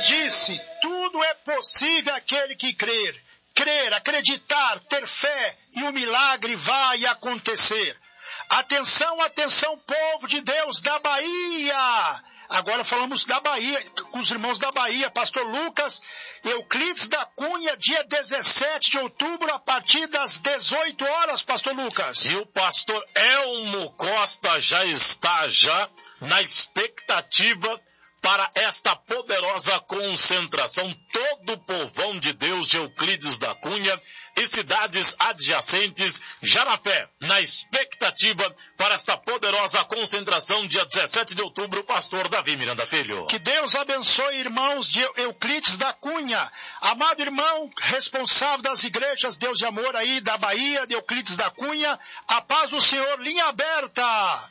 disse: tudo é possível àquele que crer. Crer, acreditar, ter fé, e o milagre vai acontecer. Atenção, atenção, povo de Deus da Bahia! Agora falamos da Bahia, com os irmãos da Bahia, pastor Lucas, Euclides da Cunha, dia 17 de outubro, a partir das 18 horas, pastor Lucas. E o pastor Elmo Costa já está na expectativa para esta poderosa concentração. Todo o povão de Deus de Euclides da Cunha e cidades adjacentes já na fé, na expectativa para esta poderosa concentração, dia 17 de outubro, pastor Davi Miranda Filho. Que Deus abençoe, irmãos de Euclides da Cunha. Amado irmão, responsável das igrejas Deus de Amor aí da Bahia, de Euclides da Cunha, a paz do Senhor, linha aberta.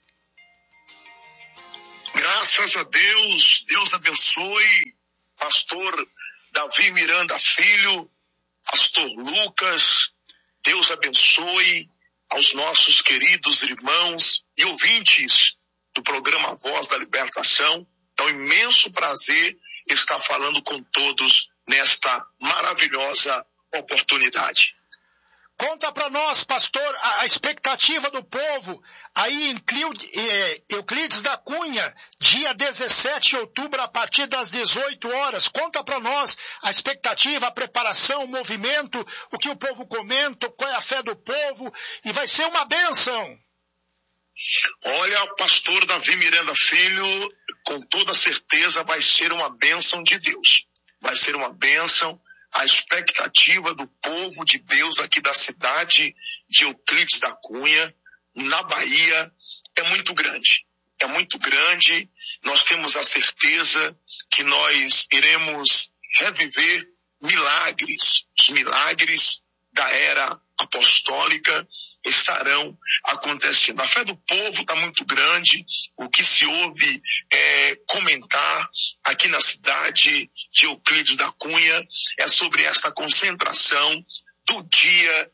Graças a Deus, Deus abençoe, pastor Davi Miranda Filho, pastor Lucas, Deus abençoe aos nossos queridos irmãos e ouvintes do programa Voz da Libertação. É um imenso prazer estar falando com todos nesta maravilhosa oportunidade. Conta para nós, pastor, a expectativa do povo aí em Euclides da Cunha, dia 17 de outubro, a partir das 18 horas. Conta para nós a expectativa, a preparação, o movimento, o que o povo comenta, qual é a fé do povo, e vai ser uma bênção. Olha, pastor Davi Miranda Filho, com toda certeza vai ser uma bênção de Deus. Vai ser uma bênção. A expectativa do povo de Deus aqui da cidade de Euclides da Cunha, na Bahia, é muito grande. É muito grande. Nós temos a certeza que nós iremos reviver milagres. Os milagres da era apostólica estarão acontecendo. A fé do povo está muito grande. O que se ouve comentar aqui na cidade de Euclides da Cunha é sobre essa concentração do dia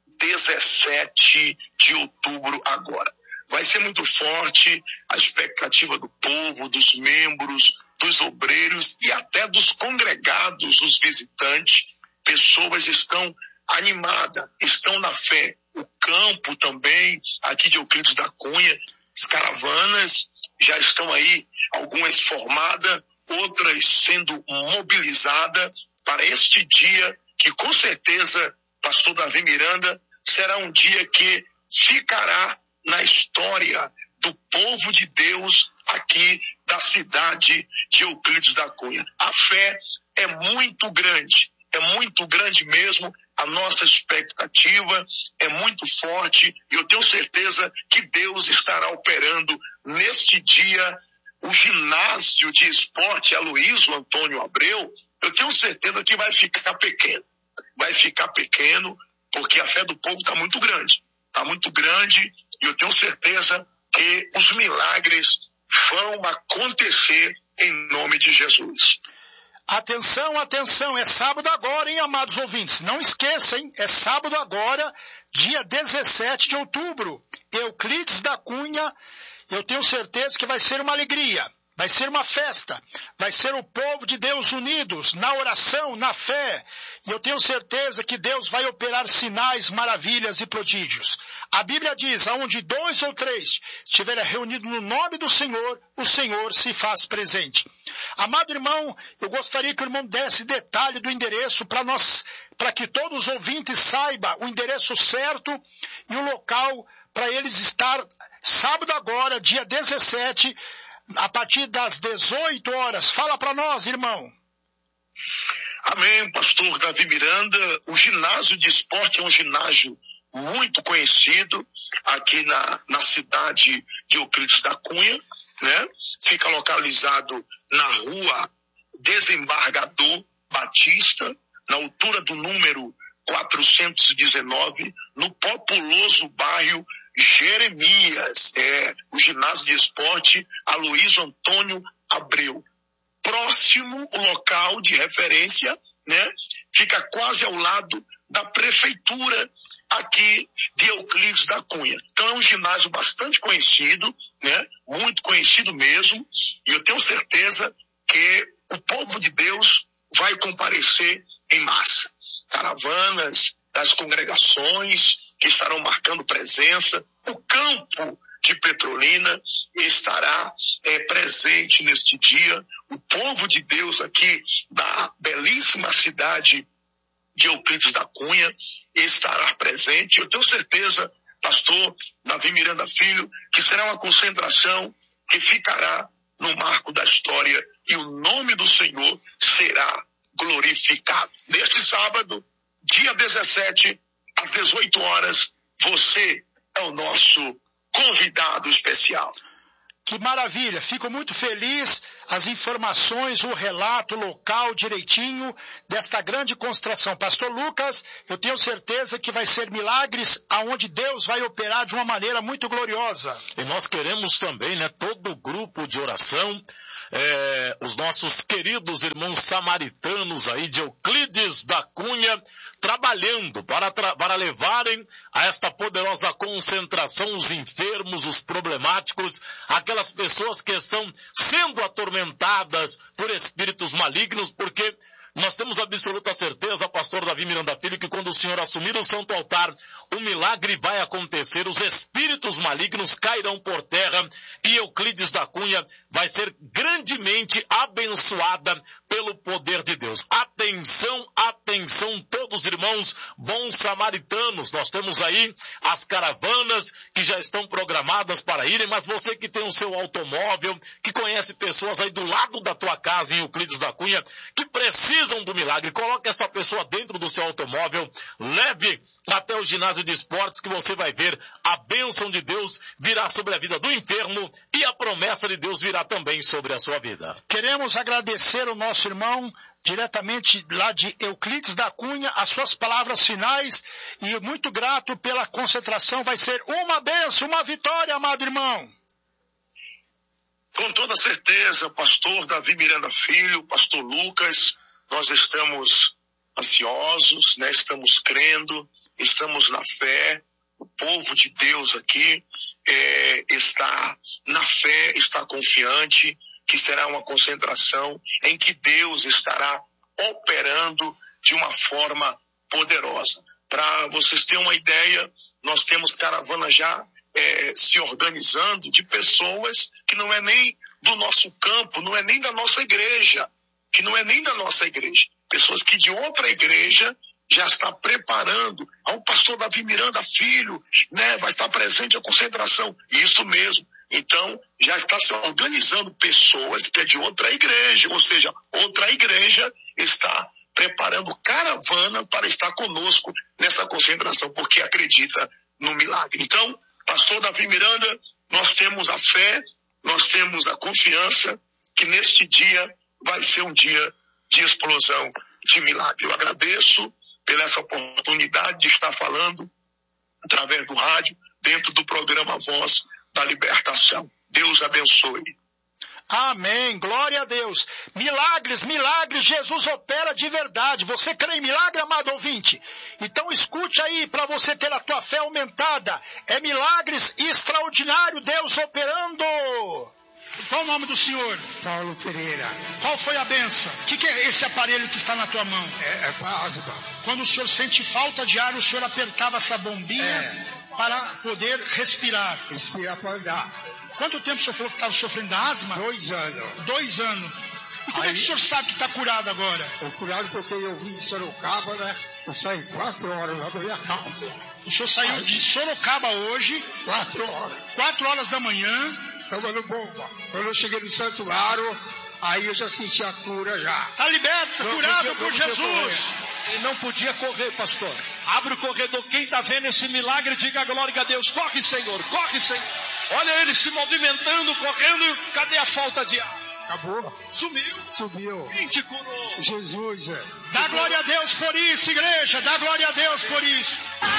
17 de outubro agora. Vai ser muito forte a expectativa do povo, dos membros, dos obreiros e até dos congregados, os visitantes. Pessoas estão animadas, estão na fé. O campo também, aqui de Euclides da Cunha, as caravanas já estão aí, algumas formadas, outras sendo mobilizadas para este dia, que com certeza, pastor Davi Miranda, será um dia que ficará na história do povo de Deus aqui da cidade de Euclides da Cunha. A fé é muito grande mesmo. A nossa expectativa é muito forte e eu tenho certeza que Deus estará operando neste dia. O ginásio de esporte Aloísio Antônio Abreu, eu tenho certeza que vai ficar pequeno. Vai ficar pequeno porque a fé do povo está muito grande. Está muito grande e eu tenho certeza que os milagres vão acontecer em nome de Jesus. Atenção, atenção, é sábado agora, hein, amados ouvintes? Não esqueça, hein? É sábado agora, dia 17 de outubro. Euclides da Cunha, eu tenho certeza que vai ser uma alegria, vai ser uma festa, vai ser o povo de Deus unidos na oração, na fé. E eu tenho certeza que Deus vai operar sinais, maravilhas e prodígios. A Bíblia diz, aonde 2 ou 3 estiverem reunidos no nome do Senhor, o Senhor se faz presente. Amado irmão, eu gostaria que o irmão desse detalhe do endereço para que todos os ouvintes saibam o endereço certo e o local para eles estar sábado agora, dia 17, a partir das 18 horas. Fala para nós, irmão. Amém, pastor Davi Miranda. O ginásio de esporte é um ginásio muito conhecido aqui na cidade de Euclides da Cunha, né? Fica localizado na rua Desembargador Batista, na altura do número 419, no populoso bairro Jeremias. O ginásio de esporte Aloísio Antônio Abreu. Próximo o local de referência, né? Fica quase ao lado da prefeitura aqui de Euclides da Cunha. Então é um ginásio bastante conhecido, né? Muito conhecido mesmo, e eu tenho certeza que o povo de Deus vai comparecer em massa. Caravanas das congregações que estarão marcando presença. O campo de Petrolina estará presente neste dia. O povo de Deus aqui da belíssima cidade de Euclides da Cunha estará presente. Eu tenho certeza, pastor Davi Miranda Filho, que será uma concentração que ficará no marco da história e o nome do Senhor será glorificado. Neste sábado, dia 17, às 18 horas, você é o nosso convidado especial. Que maravilha, fico muito feliz, as informações, o relato local direitinho desta grande concentração. Pastor Lucas, eu tenho certeza que vai ser milagres aonde Deus vai operar de uma maneira muito gloriosa. E nós queremos também, todo o grupo de oração, os nossos queridos irmãos samaritanos aí de Euclides da Cunha, trabalhando para levarem a esta poderosa concentração os enfermos, os problemáticos, aquelas pessoas que estão sendo atormentadas por espíritos malignos, porque nós temos absoluta certeza, pastor Davi Miranda Filho, que quando o Senhor assumir o santo altar, o milagre vai acontecer, os espíritos malignos cairão por terra e Euclides da Cunha vai ser grandemente abençoada pelo poder de Deus. Atenção, atenção, todos irmãos bons samaritanos, nós temos aí as caravanas que já estão programadas para irem, mas você que tem o seu automóvel, que conhece pessoas aí do lado da tua casa em Euclides da Cunha, que precisam do milagre, coloque essa pessoa dentro do seu automóvel, leve até o ginásio de esportes que você vai ver a bênção de Deus virá sobre a vida do enfermo e a promessa de Deus virá também sobre a sua vida. Queremos agradecer o nosso irmão diretamente lá de Euclides da Cunha, as suas palavras finais e muito grato pela concentração, vai ser uma bênção, uma vitória, amado irmão. Com toda certeza, pastor Davi Miranda Filho, pastor Lucas, nós estamos ansiosos, estamos crendo, estamos na fé. O povo de Deus aqui está na fé, está confiante que será uma concentração em que Deus estará operando de uma forma poderosa. Para vocês terem uma ideia, nós temos caravana já se organizando de pessoas que não é nem do nosso campo, não é nem da nossa igreja, pessoas que de outra igreja já está preparando. O pastor Davi Miranda Filho, vai estar presente a concentração. Isso mesmo. Então, já está se organizando pessoas que é de outra igreja, ou seja, outra igreja está preparando caravana para estar conosco nessa concentração, porque acredita no milagre. Então, pastor Davi Miranda, nós temos a fé, nós temos a confiança que neste dia vai ser um dia de explosão de milagre. Eu agradeço pela essa oportunidade de estar falando através do rádio, dentro do programa Voz da Libertação. Deus abençoe. Amém, glória a Deus. Milagres, milagres, Jesus opera de verdade. Você crê em milagre, amado ouvinte? Então escute aí para você ter a tua fé aumentada. É milagres extraordinário, Deus operando. Qual o nome do senhor? Paulo Pereira. Qual foi a benção? O que é esse aparelho que está na tua mão? É para asma. Quando o senhor sente falta de ar, o senhor apertava essa bombinha para poder respirar. Respirar para andar. Quanto tempo o senhor falou que estava sofrendo da asma? 2 anos. 2 anos. E como é que o senhor sabe que está curado agora? Estou curado porque eu vim de Sorocaba, Eu saí 4 horas lá da minha casa. O senhor saiu de Sorocaba hoje? 4 horas. 4 horas da manhã. Tomando bomba. Quando eu cheguei no santuário, aí eu já senti a cura já. Está liberto, curado por Jesus. Ele não podia correr, pastor. Abre o corredor. Quem está vendo esse milagre, diga glória a Deus. Corre, Senhor. Corre, Senhor. Olha ele se movimentando, correndo. Cadê a falta de ar? Acabou. Sumiu. Quem te curou? Jesus. Dá glória a Deus por isso, igreja. Dá glória a Deus por isso.